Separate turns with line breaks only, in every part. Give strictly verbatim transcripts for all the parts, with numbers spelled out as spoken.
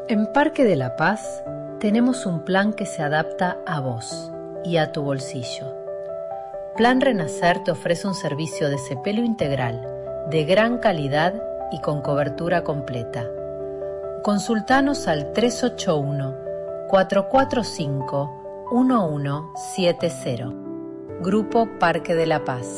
En Parque de la Paz tenemos un plan que se adapta a vos y a tu bolsillo. Plan Renacer te ofrece un servicio de cepelo integral, de gran calidad y con cobertura completa. Consultanos al tres ocho uno, cuatro cuatro cinco, uno uno siete cero. Grupo Parque de la Paz.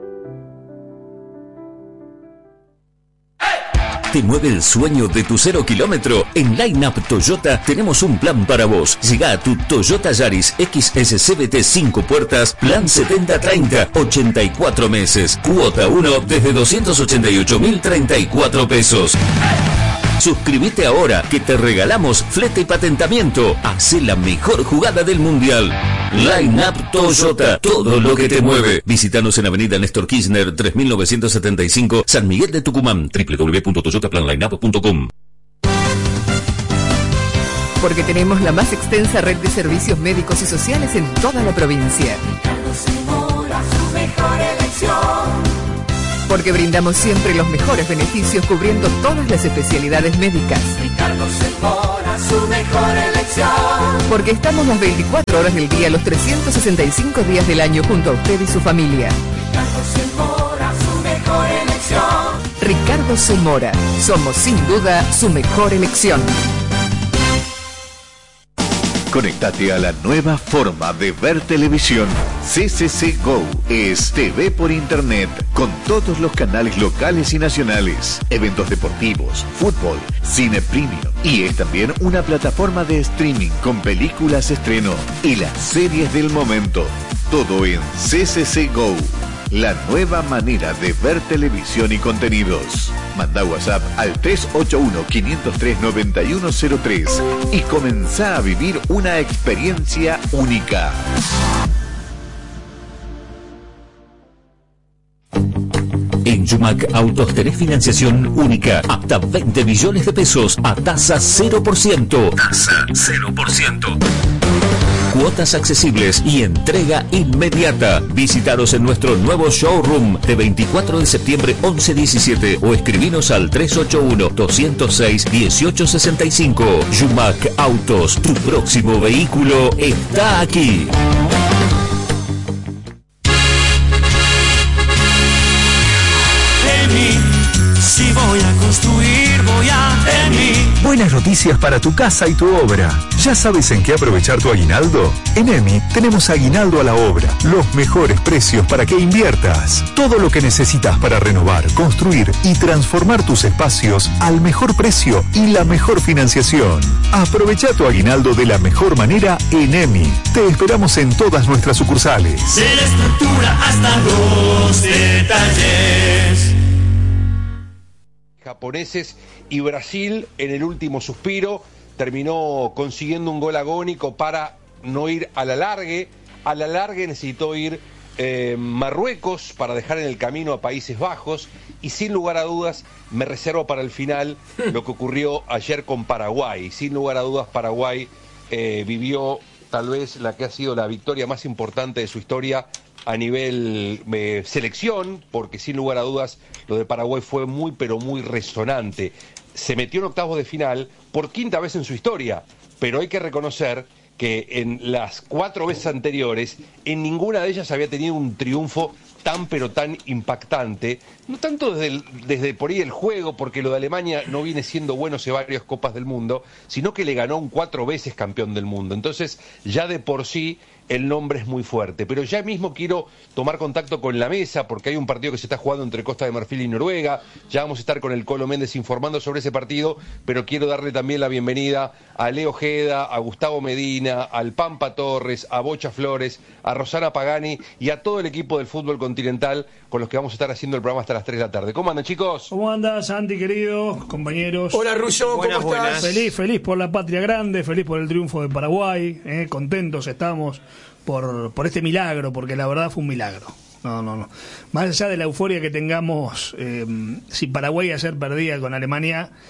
¿Te mueve el sueño de tu cero kilómetro? En Line Up Toyota tenemos un plan para vos. Llega a tu Toyota Yaris X S C V T cinco puertas, plan setenta treinta, ochenta y cuatro meses. Cuota uno desde doscientos ochenta y ocho mil treinta y cuatro pesos. Suscríbete ahora que te regalamos flete y patentamiento. Hacé la mejor jugada del mundial. Line Up Toyota, todo lo que te mueve. Visítanos en Avenida Néstor Kirchner tres mil novecientos setenta y cinco, San Miguel de Tucumán. doble u doble u doble u punto toyota plan line up punto com.
Porque tenemos la más extensa red de servicios médicos y sociales en toda la provincia.
Ricardo Zamora, su mejor elección.
Porque brindamos siempre los mejores beneficios cubriendo todas las especialidades médicas.
Ricardo Zamora, su mejor elección.
Porque estamos las veinticuatro horas del día, los trescientos sesenta y cinco días del año junto a usted y su familia.
Ricardo Zamora, su mejor elección.
Ricardo Zamora, somos sin duda su mejor elección.
Conéctate a la nueva forma de ver televisión. C C C Go es T V por internet con todos los canales locales y nacionales, eventos deportivos, fútbol, cine premium y es también una plataforma de streaming con películas estreno y las series del momento. Todo en C C C Go. La nueva manera de ver televisión y contenidos. Manda WhatsApp al tres ocho uno, cinco cero tres, nueve uno cero tres y comenzá a vivir una experiencia única.
En Yumac Autos tenés financiación única hasta veinte millones de pesos a tasa cero por ciento. Tasa cero por ciento. Cuotas accesibles y entrega inmediata. Visítanos en nuestro nuevo showroom de veinticuatro de septiembre once diecisiete o escribinos al tres ocho uno, dos cero seis, uno ocho seis cinco. Yumac Autos, tu próximo vehículo está aquí.
Si voy a construir, voy a EMI.
Buenas noticias para tu casa y tu obra. ¿Ya sabes en qué aprovechar tu aguinaldo? En EMI tenemos aguinaldo a la obra, los mejores precios para que inviertas. Todo lo que necesitas para renovar, construir y transformar tus espacios al mejor precio y la mejor financiación. Aprovecha tu aguinaldo de la mejor manera en EMI. Te esperamos en todas nuestras sucursales.
De la estructura hasta los detalles.
Japoneses y Brasil en el último suspiro terminó consiguiendo un gol agónico para no ir a la largue. A la largue necesitó ir eh, Marruecos para dejar en el camino a Países Bajos y sin lugar a dudas me reservo para el final lo que ocurrió ayer con Paraguay. Sin lugar a dudas Paraguay eh, vivió tal vez la que ha sido la victoria más importante de su historia a nivel eh, selección, porque sin lugar a dudas lo de Paraguay fue muy pero muy resonante. Se metió en octavos de final por quinta vez en su historia, pero hay que reconocer que en las cuatro veces anteriores, en ninguna de ellas había tenido un triunfo tan pero tan impactante, no tanto desde, el, desde por ahí el juego, porque lo de Alemania no viene siendo bueno hace varias Copas del Mundo, sino que le ganó un cuatro veces campeón del mundo. Entonces ya de por sí el nombre es muy fuerte, pero ya mismo quiero tomar contacto con la mesa porque hay un partido que se está jugando entre Costa de Marfil y Noruega. Ya vamos a estar con el Colo Méndez informando sobre ese partido, pero quiero darle también la bienvenida a Leo Ojeda, a Gustavo Medina, al Pampa Torres, a Bocha Flores, a Rosana Pagani y a todo el equipo del fútbol continental con los que vamos a estar haciendo el programa hasta las tres de la tarde. ¿Cómo andan, chicos?
¿Cómo andas, Santi, querido? Compañeros.
Hola, Rullo, ¿cómo estás?
Buenas. Feliz, feliz por la patria grande, feliz por el triunfo de Paraguay, eh, contentos estamos por, por este milagro, porque la verdad fue un milagro. No, no, no. Más allá de la euforia que tengamos, eh, si Paraguay ayer perdía con Alemania,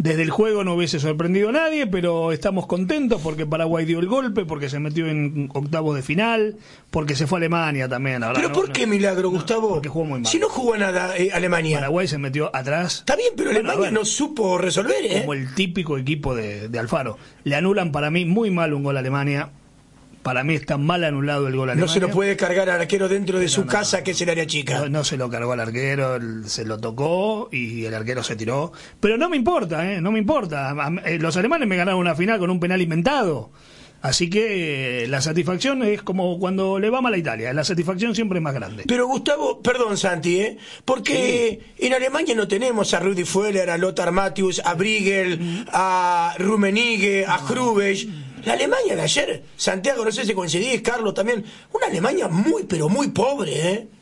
Desde el juego no hubiese sorprendido a nadie, pero estamos contentos porque Paraguay dio el golpe, porque se metió en octavos de final, porque se fue a Alemania también. Ahora,
¿Pero
¿no?
por qué milagro, Gustavo?
Porque jugó muy mal.
Si no jugó nada eh, Alemania.
Paraguay se metió atrás.
Está bien, pero
Bueno,
Alemania
bueno,
no supo resolver, ¿eh?
Como el típico equipo de, de Alfaro. Le anulan para mí muy mal un gol a Alemania. Para mí está mal anulado el gol a Alemania.
No se lo puede cargar al arquero dentro de
no,
su
no,
casa,
no.
que es el área chica.
No, no se lo cargó al arquero, él se lo tocó y el arquero se tiró. Pero no me importa, ¿eh? No me importa. Los alemanes me ganaron una final con un penal inventado. Así que eh, la satisfacción es como cuando le va mal a Italia. La satisfacción siempre es más grande.
Pero Gustavo, perdón Santi, ¿eh? Porque sí. En Alemania no tenemos a Rudi Völler, a Lothar Matthäus, a Briegel, a Rummenigge, a Hrubech. La Alemania de ayer, Santiago, no sé si coincidís, Carlos también, una Alemania muy, pero muy pobre, ¿eh?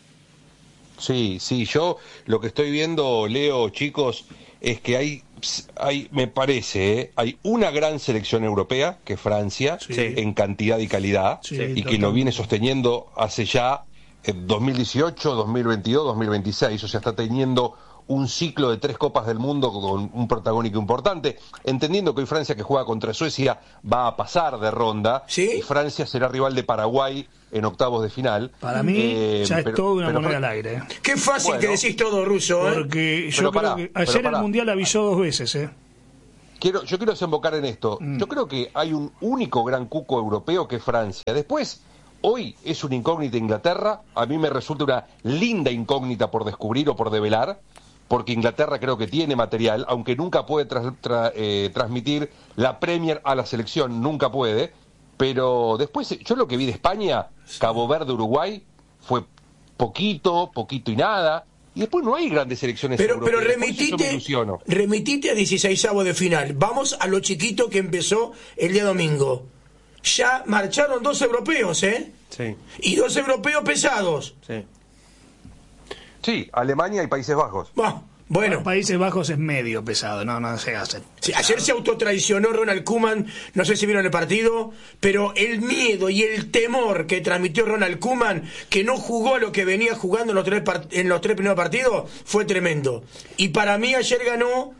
Sí, sí, yo lo que estoy viendo, Leo, chicos, es que hay, hay me parece, ¿eh? hay una gran selección europea, que es Francia,
sí.
en cantidad y calidad,
sí,
y
total.
que lo viene sosteniendo hace ya eh, dos mil dieciocho, dos mil veintidós, dos mil veintiséis, o sea, está teniendo un ciclo de tres Copas del Mundo con un protagónico importante, entendiendo que hoy Francia, que juega contra Suecia, va a pasar de ronda,
¿sí?
Y Francia será rival de Paraguay en octavos de final.
Para mí eh, ya
pero,
es todo una
pero,
moneda
pero,
al aire. ¿eh?
Qué fácil
bueno,
que decís todo, Ruso, ¿eh?
Porque yo
pero
creo
pará,
que
pero
ayer
pará.
el Mundial avisó dos veces, ¿eh?
Quiero, yo quiero desembocar en esto. Mm. Yo creo que hay un único gran cuco europeo que es Francia. Después, hoy es una incógnita Inglaterra. A mí me resulta una linda incógnita por descubrir o por develar, porque Inglaterra creo que tiene material, aunque nunca puede tra tra eh, transmitir la Premier a la selección, nunca puede. Pero después, yo lo que vi de España, Cabo Verde, Uruguay, fue poquito, poquito y nada. Y después no hay grandes selecciones
pero,
europeas.
Pero remitite, remitite a dieciseisavos de final. Vamos a lo chiquito que empezó el día domingo. Ya marcharon dos europeos, ¿eh?
Sí.
Y dos europeos pesados.
Sí.
Sí, Alemania y Países Bajos.
Bah, bueno.
Los Países Bajos es medio pesado, no, no se hace.
Sí, ayer se autotraicionó Ronald Koeman, no sé si vieron el partido, pero el miedo y el temor que transmitió Ronald Koeman, que no jugó lo que venía jugando en los tres, en los tres primeros partidos, fue tremendo. Y para mí ayer ganó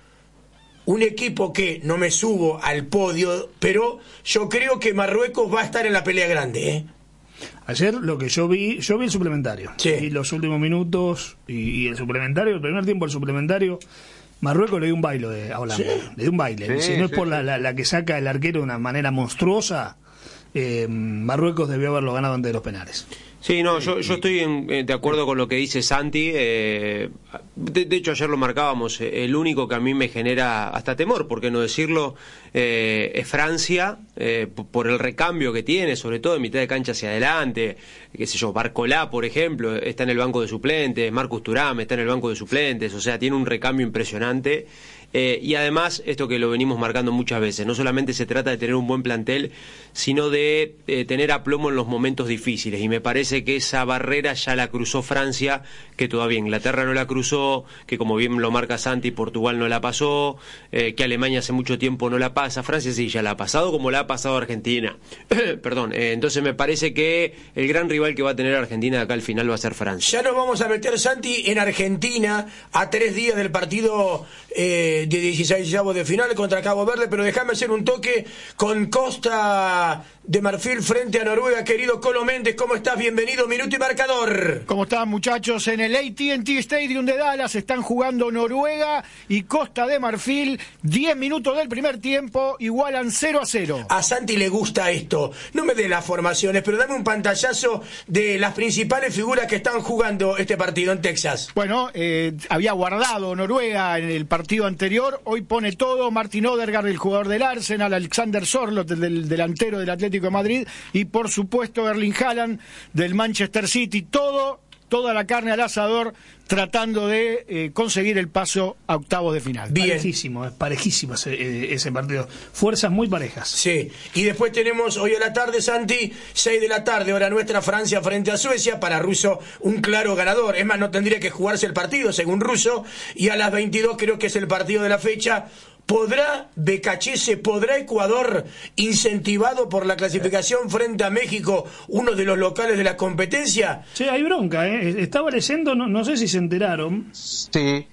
un equipo que no me subo al podio, pero yo creo que Marruecos va a estar en la pelea grande, ¿eh?
Ayer lo que yo vi, yo vi el suplementario,
sí.
Y los últimos minutos y, y el suplementario, el primer tiempo del suplementario, Marruecos le dio un baile a Holanda, sí. le dio un baile.
Sí,
si no es
sí,
por
sí.
La, la, la que saca el arquero de una manera monstruosa, eh, Marruecos debió haberlo ganado antes de los penales.
Sí, no, yo, yo estoy en, de acuerdo con lo que dice Santi. Eh, de, de hecho, ayer lo marcábamos. El único que a mí me genera hasta temor, por qué no decirlo, eh, es Francia, eh, por el recambio que tiene, sobre todo en mitad de cancha hacia adelante. Qué sé yo, Barcolá, por ejemplo, está en el banco de suplentes. Marcus Thuram está en el banco de suplentes. O sea, tiene un recambio impresionante. Eh, y además, esto que lo venimos marcando muchas veces, no solamente se trata de tener un buen plantel, sino de eh, tener aplomo en los momentos difíciles, y me parece que esa barrera ya la cruzó Francia, que todavía Inglaterra no la cruzó, que como bien lo marca Santi, Portugal no la pasó, eh, que Alemania hace mucho tiempo no la pasa, Francia sí ya la ha pasado, como la ha pasado Argentina. Perdón, eh, entonces me parece que el gran rival que va a tener Argentina de acá al final va a ser Francia.
Ya nos vamos a meter, Santi, en Argentina, a tres días del partido eh, de dieciseisavos de final contra Cabo Verde, pero déjame hacer un toque con Costa de Marfil frente a Noruega. Querido Colo Méndez, ¿cómo estás? Bienvenido, minuto y marcador.
¿Cómo están, muchachos? En el A T and T Stadium de Dallas están jugando Noruega y Costa de Marfil. diez minutos del primer tiempo, igualan cero a cero.
A Santi le gusta esto. No me dé las formaciones, pero dame un pantallazo de las principales figuras que están jugando este partido en Texas.
Bueno, eh, había guardado Noruega en el partido anterior. Hoy pone todo: Martin Odegaard, el jugador del Arsenal, Alexander Sorloth, el del delantero del Atlético de Madrid, y por supuesto Erling Haaland del Manchester City. Todo, toda la carne al asador, tratando de eh, conseguir el paso a octavos de final.
Bien. Parejísimo, es parejísimo ese, ese partido. Fuerzas muy parejas.
Sí, y después tenemos hoy a la tarde, Santi, seis de la tarde, hora nuestra, Francia frente a Suecia. Para Russo, un claro ganador. Es más, no tendría que jugarse el partido, según Russo. Y a las veintidós creo que es el partido de la fecha. ¿Podrá Becachese, podrá Ecuador, incentivado por la clasificación frente a México, uno de los locales de la competencia?
Sí, hay bronca, ¿eh? Estaba leyendo, no, no sé si se enteraron.
Sí.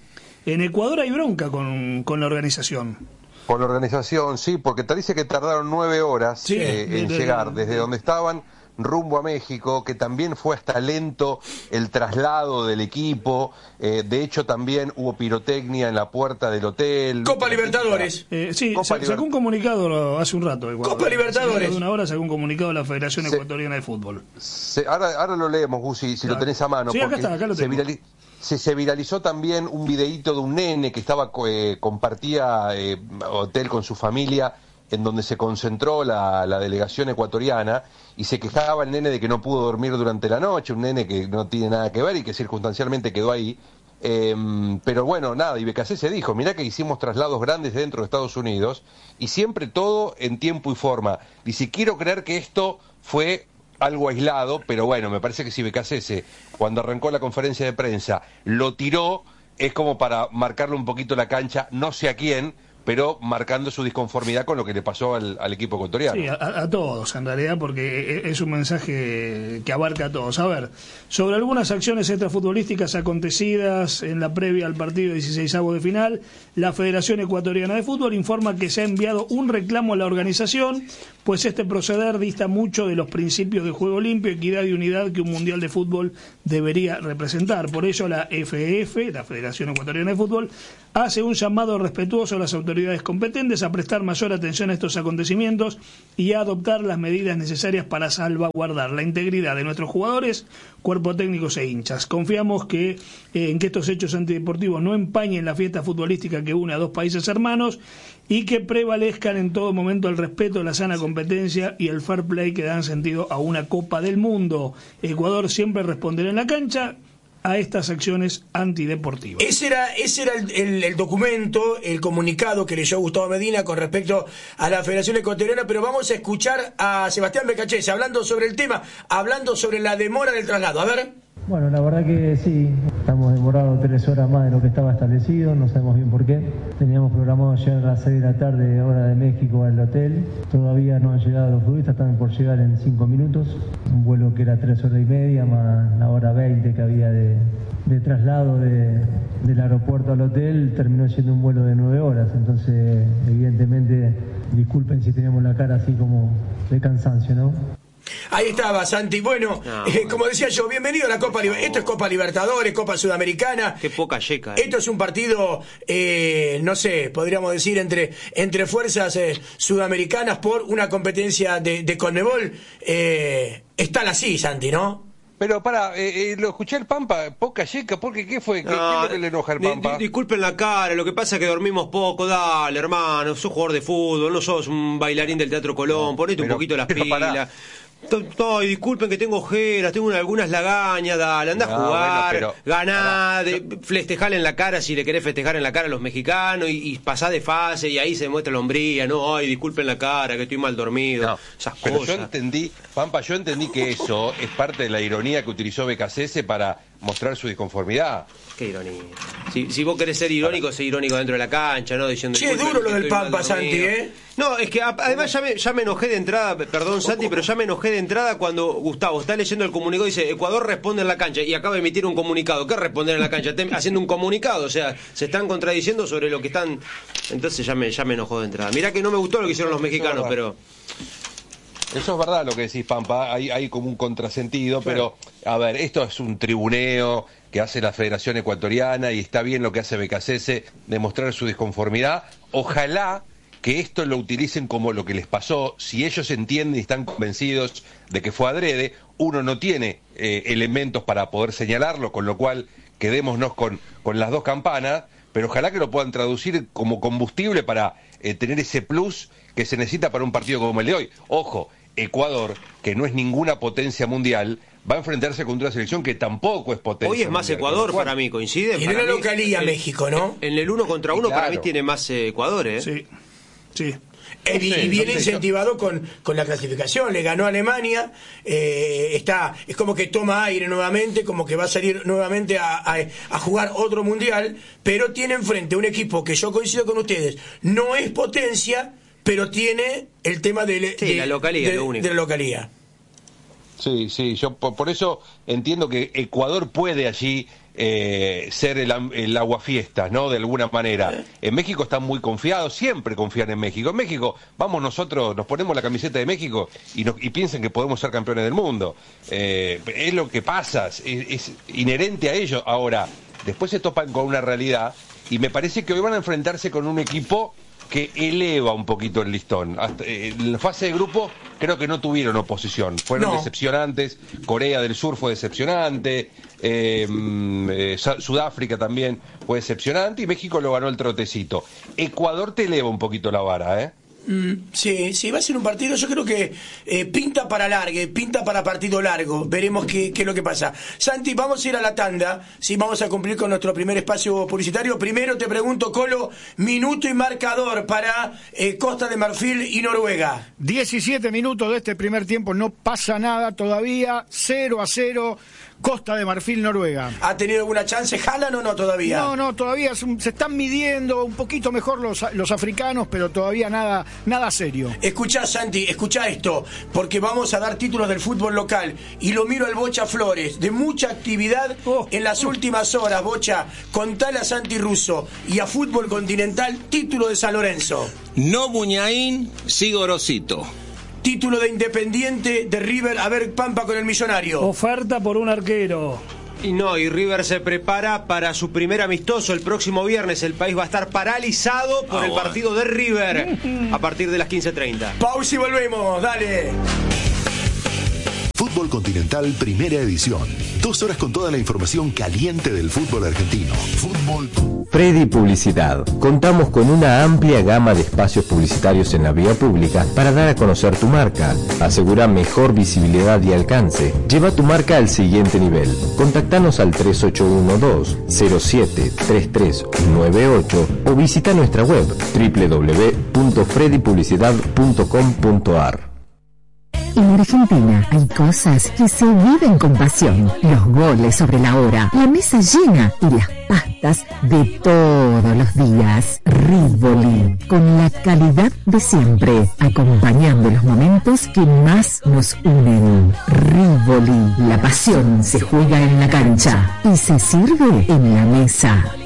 en Ecuador hay bronca con, con la organización.
Con la organización, sí, porque te dice que tardaron nueve horas
sí,
eh, en de, llegar desde de, donde estaban rumbo a México, que también fue hasta lento el traslado del equipo, eh, de hecho también hubo pirotecnia en la puerta del hotel.
Copa Libertadores.
Eh, sí,
Copa
sa
Liber...
sacó un comunicado hace un rato. Igual,
Copa Libertadores.
Hace una hora sacó un comunicado de la Federación se, Ecuatoriana de Fútbol.
Se, ahora, ahora lo leemos, Gusi, si claro. lo tenés a mano.
Sí, acá está, acá lo tengo.
Se, virali... se, se viralizó también un videíto de un nene que estaba eh, compartía eh, hotel con su familia, en donde se concentró la, la delegación ecuatoriana, y se quejaba el nene de que no pudo dormir durante la noche, un nene que no tiene nada que ver y que circunstancialmente quedó ahí. Eh, pero bueno, nada, y Becasese dijo, mirá que hicimos traslados grandes dentro de Estados Unidos, y siempre todo en tiempo y forma. Dice, quiero creer que esto fue algo aislado, pero bueno, me parece que si Becasese, cuando arrancó la conferencia de prensa, lo tiró, es como para marcarle un poquito la cancha, no sé a quién, pero marcando su disconformidad con lo que le pasó al, al equipo ecuatoriano.
Sí, a, a todos en realidad, porque es un mensaje que abarca a todos. A ver, sobre algunas acciones extrafutbolísticas acontecidas en la previa al partido dieciseisavo de final, la Federación Ecuatoriana de Fútbol informa que se ha enviado un reclamo a la organización, pues este proceder dista mucho de los principios de juego limpio, equidad y unidad que un mundial de fútbol debería representar. Por ello la F E F, la Federación Ecuatoriana de Fútbol, hace un llamado respetuoso a las autoridades competentes a prestar mayor atención a estos acontecimientos y a adoptar las medidas necesarias para salvaguardar la integridad de nuestros jugadores, cuerpo técnicos e hinchas. Confiamos que eh, en que estos hechos antideportivos no empañen la fiesta futbolística que une a dos países hermanos y que prevalezcan en todo momento el respeto, la sana competencia y el fair play que dan sentido a una Copa del Mundo. Ecuador siempre responderá en la cancha a estas acciones antideportivas.
Ese era, ese era el, el, el documento, el comunicado que leyó Gustavo Medina con respecto a la Federación Ecuatoriana, pero vamos a escuchar a Sebastián Becasese hablando sobre el tema, hablando sobre la demora del traslado. A ver.
Bueno, la verdad que sí, estamos demorados tres horas más de lo que estaba establecido, no sabemos bien por qué. Teníamos programado llegar a las seis de la tarde, hora de México, al hotel. Todavía no han llegado los futbolistas, están por llegar en cinco minutos. Un vuelo que era tres horas y media, más la hora veinte que había de, de traslado de, del aeropuerto al hotel, terminó siendo un vuelo de nueve horas. Entonces, evidentemente, disculpen si tenemos la cara así como de cansancio, ¿no?
Ahí estaba, Santi. Bueno, no, eh, como decía yo, bienvenido a la Copa Libertadores. Esto es Copa Libertadores, Copa Sudamericana.
Qué poca yeca. Eh.
Esto es un partido, eh, no sé, podríamos decir, entre, entre fuerzas eh, sudamericanas por una competencia de, de Conmebol. Eh, está así, Santi, ¿no?
Pero para, eh, eh, lo escuché el Pampa, poca yeca, ¿por qué? ¿Qué fue? ¿Qué, no, ¿qué es lo que le enoja al Pampa?
Di, disculpen la cara, lo que pasa es que dormimos poco, dale, hermano, sos jugador de fútbol, no sos un bailarín del Teatro Colón, ponete pero, un poquito las pilas. No, y disculpen que tengo ojeras, tengo algunas lagañas, dale, anda no, a jugar, bueno, ganá, de, festejar en la cara si le querés festejar en la cara a los mexicanos y, y pasá de fase y ahí se muestra la hombría, no, ay, disculpen la cara, que estoy mal dormido, no, esas
pero
cosas.
Yo entendí, Pampa, yo entendí que eso es parte de la ironía que utilizó Becasese para mostrar su disconformidad.
Qué ironía. Si, si vos querés ser irónico, sé irónico dentro de la cancha, ¿no? Diciendo.
Che, es duro lo del Pampa, Santi, ¿eh?
No, es que a, además ya me, ya me enojé de entrada, perdón, Santi, pero ya me enojé de entrada cuando Gustavo está leyendo el comunicado y dice, Ecuador responde en la cancha, y acaba de emitir un comunicado. ¿Qué responder en la cancha? Están haciendo un comunicado, o sea, se están contradiciendo sobre lo que están. Entonces ya me, ya me enojó de entrada. Mirá que no me gustó lo que hicieron los mexicanos, pero.
Eso es verdad lo que decís, Pampa, hay, hay como un contrasentido, pero, a ver, esto es un tribuneo que hace la Federación Ecuatoriana y está bien lo que hace Becasese, demostrar su disconformidad. Ojalá que esto lo utilicen como lo que les pasó, si ellos entienden y están convencidos de que fue adrede, uno no tiene eh, elementos para poder señalarlo, con lo cual quedémonos con, con las dos campanas, pero ojalá que lo puedan traducir como combustible para eh, tener ese plus que se necesita para un partido como el de hoy. Ojo, Ecuador, que no es ninguna potencia mundial, va a enfrentarse contra una selección que tampoco es potencia
mundial. Hoy es más
mundial,
Ecuador para mí, coincide.
Y en la localía México, ¿no?
En el uno contra uno claro. Para mí tiene más eh, Ecuador, ¿eh?
Sí, sí.
Eh, y, y viene incentivado con, con la clasificación, le ganó a Alemania, eh, está, es como que toma aire nuevamente, como que va a salir nuevamente a, a, a jugar otro mundial, pero tiene enfrente un equipo que yo coincido con ustedes, no es potencia, pero tiene el tema de,
sí,
de,
la localía,
de,
lo único.
de la localía.
Sí, sí, yo por, por eso entiendo que Ecuador puede allí eh, ser el, el aguafiestas, ¿no? De alguna manera. En México están muy confiados, siempre confían en México. En México, vamos nosotros, nos ponemos la camiseta de México y, nos, y piensen que podemos ser campeones del mundo. Eh, es lo que pasa, es, es inherente a ellos. Ahora, después se topan con una realidad y me parece que hoy van a enfrentarse con un equipo que eleva un poquito el listón. Hasta, eh, en la fase de grupo creo que no tuvieron oposición, fueron no. decepcionantes. Corea del Sur fue decepcionante, eh, eh, Sudáfrica también fue decepcionante y México lo ganó el trotecito. Ecuador te eleva un poquito la vara, ¿eh?
Mm, sí, sí, va a ser un partido, yo creo que eh, pinta para largue, pinta para partido largo, veremos qué, qué es lo que pasa. Santi, vamos a ir a la tanda, sí, vamos a cumplir con nuestro primer espacio publicitario. Primero te pregunto, Colo, minuto y marcador para eh, Costa de Marfil y Noruega.
diecisiete minutos de este primer tiempo, no pasa nada todavía, cero a cero. Costa de Marfil, Noruega.
¿Ha tenido alguna chance Haaland o no todavía?
No, no, todavía un, se están midiendo un poquito mejor los, los africanos, pero todavía nada, nada serio.
Escuchá, Santi, escuchá esto, porque vamos a dar títulos del fútbol local. Y lo miro al Bocha Flores, de mucha actividad oh, en las oh. últimas horas, Bocha. Contale a Santi Russo y a Fútbol Continental, título de San Lorenzo.
No Buñaín, sí Gorosito.
Título de Independiente, de River, a ver Pampa con el Millonario.
Oferta por un arquero.
Y no, y River se prepara para su primer amistoso el próximo viernes. El país va a estar paralizado por ah, el partido de River a partir de las quince treinta.
Pausa y volvemos, dale.
Fútbol Continental, primera edición. Dos horas con toda la información caliente del fútbol argentino. Fútbol.
Freddy Publicidad. Contamos con una amplia gama de espacios publicitarios en la vía pública para dar a conocer tu marca. Asegura mejor visibilidad y alcance. Lleva tu marca al siguiente nivel. Contactanos al tres ocho uno dos cero siete tres tres nueve ocho o visita nuestra web doble u doble u doble u punto freddy publicidad punto com punto a r.
En Argentina hay cosas que se viven con pasión. Los goles sobre la hora, la mesa llena y las pastas de todos los días. Rivoli, con la calidad de siempre, acompañando los momentos que más nos unen. Rivoli, la pasión se juega en la cancha y se sirve en la mesa.